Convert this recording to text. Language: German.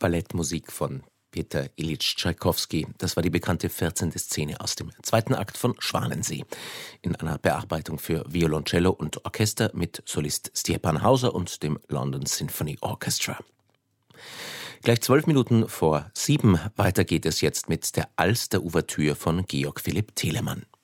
Ballettmusik von Peter Ilyich Tschaikowski. Das war die bekannte 14. Szene aus dem zweiten Akt von Schwanensee. In einer Bearbeitung für Violoncello und Orchester mit Solist Stjepan Hauser und dem London Symphony Orchestra. Gleich 12 Minuten vor 7 weiter geht es jetzt mit der Alster-Ouvertüre von Georg Philipp Telemann.